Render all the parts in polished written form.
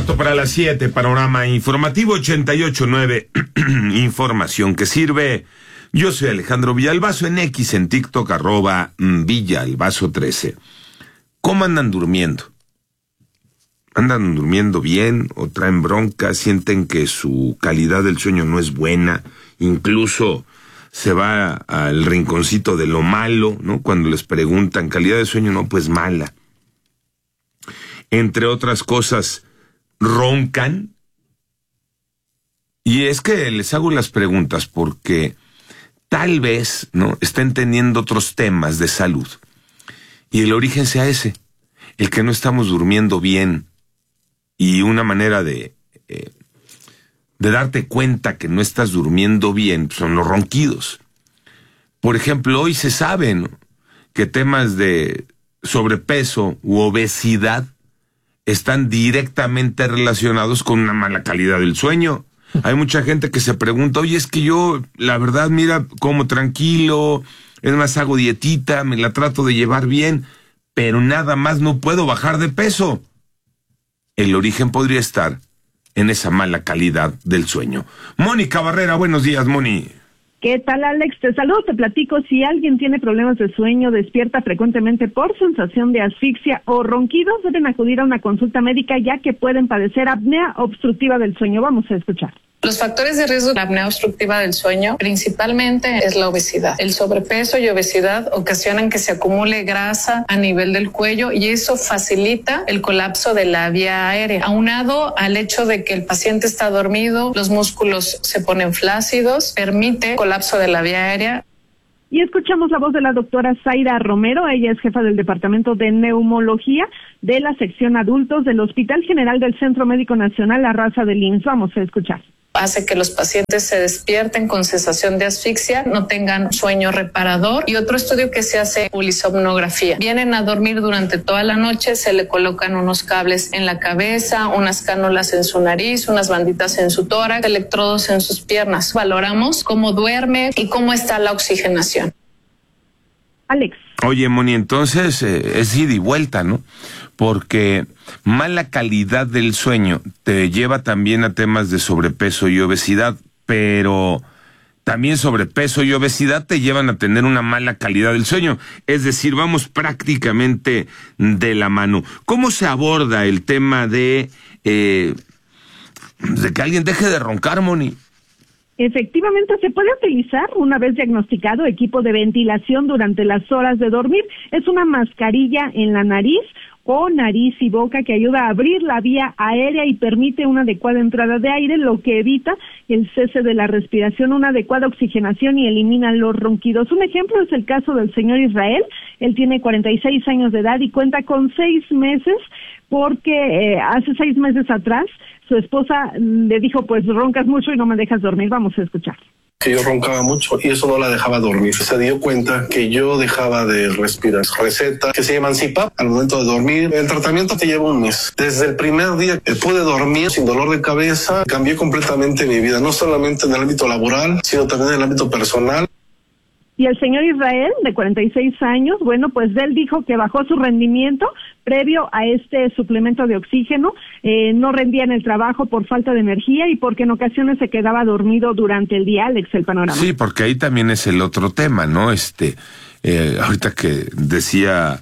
cuarto para las 7, panorama informativo 88.9, información que sirve. Yo soy Alejandro Villalbazo, en X, en TikTok, @Villalbazo13. ¿Cómo andan durmiendo? ¿Andan durmiendo bien o traen bronca? ¿Sienten que su calidad del sueño no es buena? Incluso se va al rinconcito de lo malo, ¿no? Cuando les preguntan, calidad de sueño, no, pues mala. Entre otras cosas, roncan. Y es que les hago las preguntas porque tal vez, ¿no?, estén teniendo otros temas de salud y el origen sea ese, el que no estamos durmiendo bien. Y una manera de darte cuenta que no estás durmiendo bien son los ronquidos. Por ejemplo, hoy se sabe, ¿no?, que temas de sobrepeso u obesidad están directamente relacionados con una mala calidad del sueño. Hay mucha gente que se pregunta, oye, es que yo, la verdad, mira, como tranquilo, es más, hago dietita, me la trato de llevar bien, pero nada más no puedo bajar de peso. El origen podría estar en esa mala calidad del sueño. Mónica Barrera, buenos días, Moni. ¿Qué tal, Alex? Te saludo, te platico. Si alguien tiene problemas de sueño, despierta frecuentemente por sensación de asfixia o ronquidos, deben acudir a una consulta médica, ya que pueden padecer apnea obstructiva del sueño. Vamos a escuchar. Los factores de riesgo de la apnea obstructiva del sueño principalmente es la obesidad. El sobrepeso y obesidad ocasionan que se acumule grasa a nivel del cuello y eso facilita el colapso de la vía aérea. Aunado al hecho de que el paciente está dormido, los músculos se ponen flácidos, permite colapso de la vía aérea. Y escuchamos la voz de la doctora Zaira Romero. Ella es jefa del Departamento de Neumología de la sección adultos del Hospital General del Centro Médico Nacional La Raza del IMSS. Vamos a escuchar. Hace que los pacientes se despierten con sensación de asfixia, no tengan sueño reparador. Y otro estudio que se hace, polisomnografía. Vienen a dormir durante toda la noche, se le colocan unos cables en la cabeza, unas cánulas en su nariz, unas banditas en su tórax, electrodos en sus piernas. Valoramos cómo duerme y cómo está la oxigenación. Alex. Oye, Moni, entonces es ida y vuelta, ¿no? Porque mala calidad del sueño te lleva también a temas de sobrepeso y obesidad, pero también sobrepeso y obesidad te llevan a tener una mala calidad del sueño. Es decir, vamos prácticamente de la mano. ¿Cómo se aborda el tema de que alguien deje de roncar, Moni? Efectivamente, se puede utilizar, una vez diagnosticado, equipo de ventilación durante las horas de dormir. Es una mascarilla en la nariz o nariz y boca que ayuda a abrir la vía aérea y permite una adecuada entrada de aire, lo que evita el cese de la respiración, una adecuada oxigenación y elimina los ronquidos. Un ejemplo es el caso del señor Israel. Él tiene 46 años de edad y cuenta con 6 meses porque hace 6 meses atrás su esposa le dijo, pues roncas mucho y no me dejas dormir. Vamos a escuchar. Que yo roncaba mucho y eso no la dejaba dormir. Se dio cuenta que yo dejaba de respirar. Receta que se llaman CPAP al momento de dormir. El tratamiento te lleva un mes. Desde el primer día que pude dormir sin dolor de cabeza, cambié completamente mi vida, no solamente en el ámbito laboral, sino también en el ámbito personal. Y el señor Israel, de 46 años, bueno, pues él dijo que bajó su rendimiento previo a este suplemento de oxígeno, no rendía en el trabajo por falta de energía y porque en ocasiones se quedaba dormido durante el día. Alex, el panorama. Sí, porque ahí también es el otro tema, ¿no? Ahorita que decía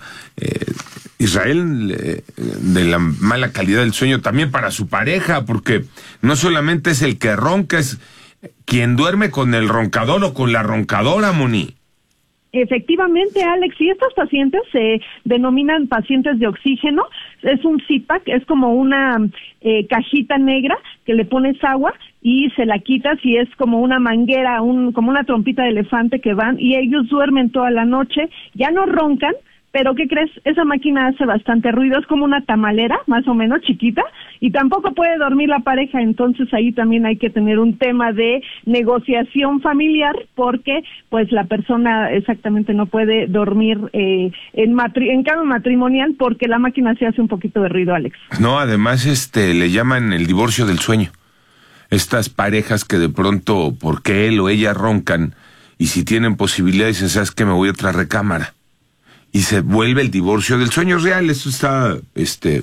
Israel de la mala calidad del sueño también para su pareja, porque no solamente es el que ronca, es quien duerme con el roncador o con la roncadora, Moni. Efectivamente, Alex, y estos pacientes se denominan pacientes de oxígeno. Es un CPAP, es como una cajita negra que le pones agua y se la quitas y es como una manguera, como una trompita de elefante que van y ellos duermen toda la noche, ya no roncan. Pero, ¿qué crees? Esa máquina hace bastante ruido, es como una tamalera, más o menos chiquita, y tampoco puede dormir la pareja, entonces ahí también hay que tener un tema de negociación familiar, porque pues la persona exactamente no puede dormir en cama matrimonial porque la máquina se hace un poquito de ruido, Alex. No, además le llaman el divorcio del sueño. Estas parejas que de pronto, porque él o ella roncan, y si tienen posibilidad dicen, ¿sabes qué? Me voy a otra recámara. Y se vuelve el divorcio del sueño real. Eso está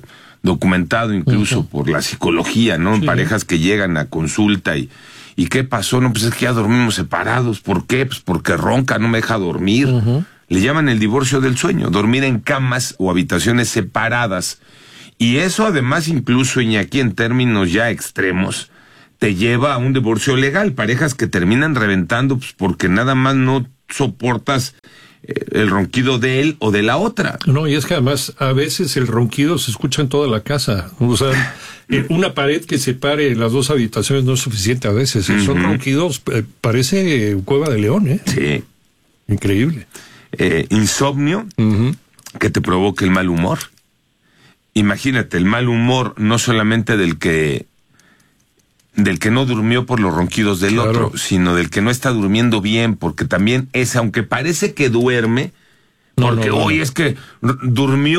documentado incluso por la psicología, ¿no? Sí. Parejas que llegan a consulta y ¿qué pasó? No, pues es que ya dormimos separados. ¿Por qué? Pues porque ronca, no me deja dormir. Le llaman el divorcio del sueño, dormir en camas o habitaciones separadas. Y eso además, incluso, Iñaki, en términos ya extremos, te lleva a un divorcio legal. Parejas que terminan reventando pues, porque nada más no soportas el ronquido de él o de la otra. No, y es que además a veces el ronquido se escucha en toda la casa. O sea, una pared que separe las dos habitaciones no es suficiente a veces. Son ronquidos, parece cueva de león, ¿eh? Sí. Increíble. Insomnio que te provoque el mal humor. Imagínate, el mal humor no solamente del que no durmió por los ronquidos del otro, sino del que no está durmiendo bien, porque también ese, aunque parece que duerme, porque hoy es que durmió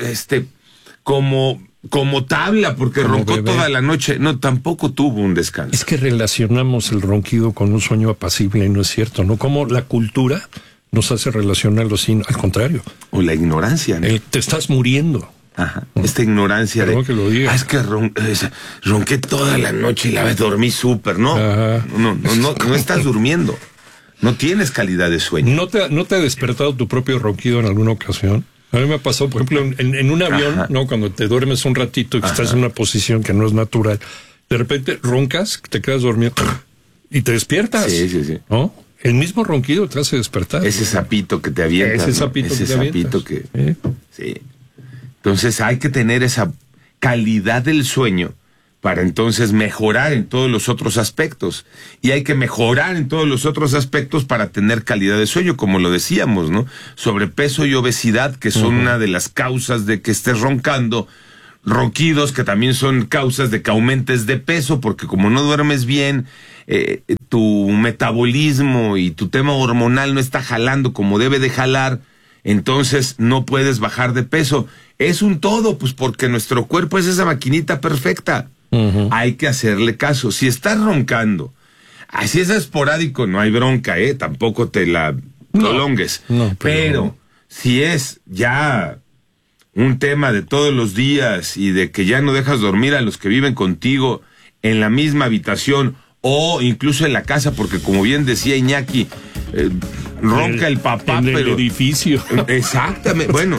como tabla, porque como roncó bebé toda la noche, no, tampoco tuvo un descanso. Es que relacionamos el ronquido con un sueño apacible y no es cierto, ¿no? Como la cultura nos hace relacionarlo así, al contrario. O la ignorancia, ¿no? Te estás muriendo. Ajá. Esta ignorancia Perdón que lo diga. es que ronqué toda la noche y la vez dormí súper, ¿no? No estás durmiendo. No tienes calidad de sueño. ¿No te ha despertado tu propio ronquido en alguna ocasión? A mí me ha pasado, por ejemplo, en un avión, ¿no? Cuando te duermes un ratito y que estás en una posición que no es natural, de repente roncas, te quedas dormido y te despiertas. Sí. ¿No? El mismo ronquido te hace despertar. Ese sapito que te avientas. Ese sapito que te avientas. Sí. Entonces hay que tener esa calidad del sueño para entonces mejorar en todos los otros aspectos. Y hay que mejorar en todos los otros aspectos para tener calidad de sueño, como lo decíamos, ¿no? Sobrepeso y obesidad, que son una de las causas de que estés roncando. Ronquidos, que también son causas de que aumentes de peso, porque como no duermes bien, tu metabolismo y tu tema hormonal no está jalando como debe de jalar, entonces no puedes bajar de peso. Es un todo, pues porque nuestro cuerpo es esa maquinita perfecta. Hay que hacerle caso. Si estás roncando, así es esporádico, no hay bronca, tampoco te la prolongues. No, pero si es ya un tema de todos los días y de que ya no dejas dormir a los que viven contigo en la misma habitación o incluso en la casa, porque como bien decía Iñaki, ronca el papá, en el pero edificio. Exactamente. Bueno,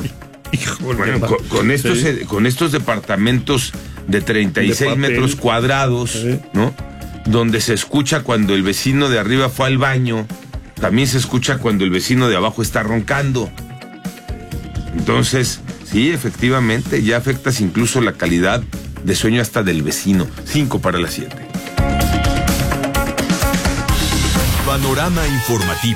con estos departamentos de 36 metros cuadrados, ¿no? Donde se escucha cuando el vecino de arriba fue al baño, también se escucha cuando el vecino de abajo está roncando. Entonces, sí, efectivamente, ya afectas incluso la calidad de sueño hasta del vecino. 5:07. Panorama informativo.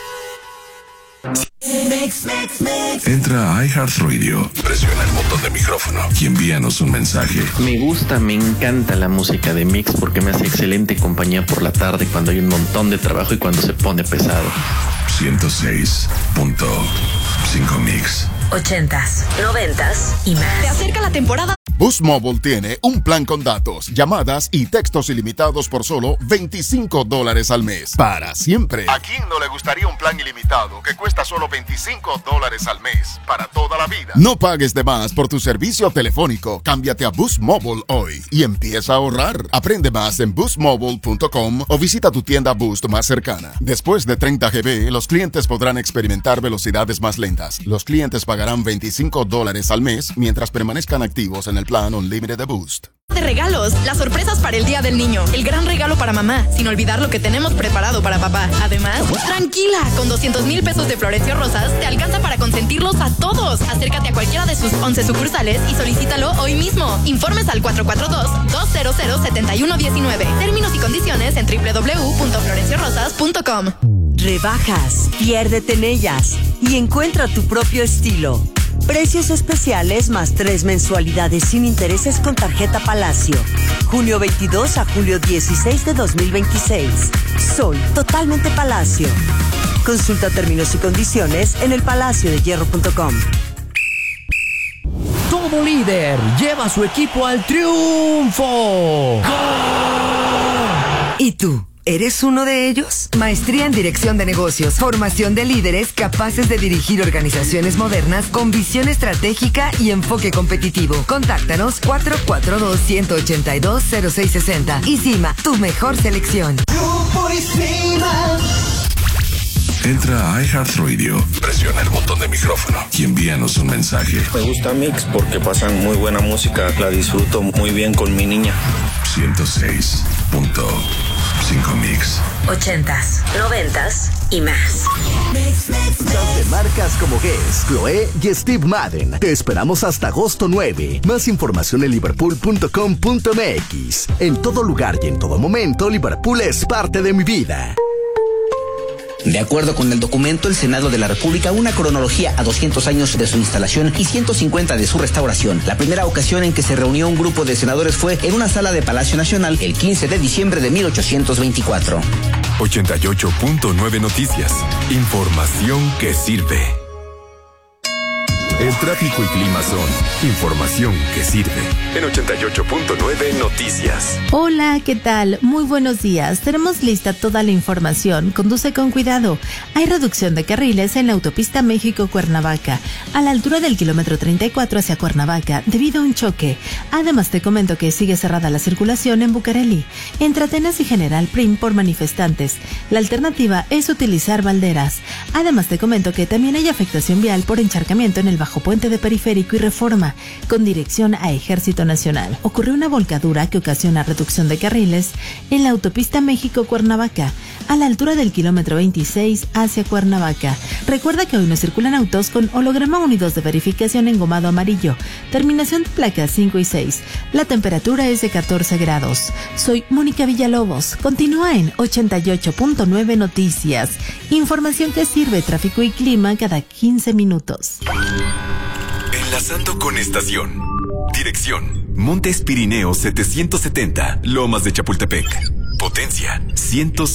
Entra a iHeartRadio, presiona el botón de micrófono y envíanos un mensaje. Me encanta la música de Mix porque me hace excelente compañía por la tarde cuando hay un montón de trabajo y cuando se pone pesado. 106.5 Mix. 80s, 90s y más. Se acerca la temporada. Boost Mobile tiene un plan con datos, llamadas y textos ilimitados por solo $25 al mes. Para siempre. ¿A quién no le gustaría un plan ilimitado que cuesta solo $25 al mes? Para toda la vida. No pagues de más por tu servicio telefónico. Cámbiate a Boost Mobile hoy y empieza a ahorrar. Aprende más en boostmobile.com o visita tu tienda Boost más cercana. Después de 30 GB, los clientes podrán experimentar velocidades más lentas. Los clientes pagarán $25 al mes mientras permanezcan activos en el plan Unlimited de Boost. De regalos, las sorpresas para el Día del Niño, el gran regalo para mamá, sin olvidar lo que tenemos preparado para papá. Además, tranquila, con 200,000 pesos de Florencio Rosas te alcanza para consentirlos a todos. Acércate a cualquiera de sus 11 sucursales y solicítalo hoy mismo. Informes al 442-200-7119. Términos y condiciones en www.florenciorosas.com. Rebajas, piérdete en ellas y encuentra tu propio estilo. Precios especiales más 3 mensualidades sin intereses con tarjeta Palacio. Junio 22 a julio 16 de 2026. Soy totalmente Palacio. Consulta términos y condiciones en elpalaciodehierro.com. Todo líder lleva a su equipo al triunfo. ¿Y tú? ¿Eres uno de ellos? Maestría en Dirección de Negocios, formación de líderes capaces de dirigir organizaciones modernas con visión estratégica y enfoque competitivo. Contáctanos 442-182-0660. ISIMA, tu mejor selección. Entra a iHeartRadio, presiona el botón de micrófono y envíanos un mensaje. Me gusta Mix porque pasan muy buena música, la disfruto muy bien con mi niña. 106.5 Mix. 80s, 90s y más. De marcas como Guess, Chloé y Steve Madden. Te esperamos hasta agosto 9. Más información en liverpool.com.mx. En todo lugar y en todo momento, Liverpool es parte de mi vida. De acuerdo con el documento, el Senado de la República, una cronología a 200 años de su instalación y 150 de su restauración. La primera ocasión en que se reunió un grupo de senadores fue en una sala de Palacio Nacional el 15 de diciembre de 1824. 88.9 Noticias. Información que sirve. El tráfico y clima son información que sirve. En 88.9 Noticias. Hola, ¿qué tal? Muy buenos días. Tenemos lista toda la información. Conduce con cuidado. Hay reducción de carriles en la autopista México-Cuernavaca, a la altura del kilómetro 34 hacia Cuernavaca, debido a un choque. Además, te comento que sigue cerrada la circulación en Bucareli, entre Atenas y General Prim por manifestantes. La alternativa es utilizar Valderas. Además, te comento que también hay afectación vial por encharcamiento en el Bajo Puente de Periférico y Reforma, con dirección a Ejército Nacional. Ocurrió una volcadura que ocasiona reducción de carriles en la autopista México-Cuernavaca, a la altura del kilómetro 26 hacia Cuernavaca. Recuerda que hoy no circulan autos con holograma unidos de verificación engomado amarillo, terminación de placas 5 y 6. La temperatura es de 14 grados. Soy Mónica Villalobos. Continúa en 88.9 Noticias. Información que sirve, tráfico y clima cada 15 minutos. Enlazando con estación. Dirección: Montes Pirineos 770, Lomas de Chapultepec. Potencia: 106.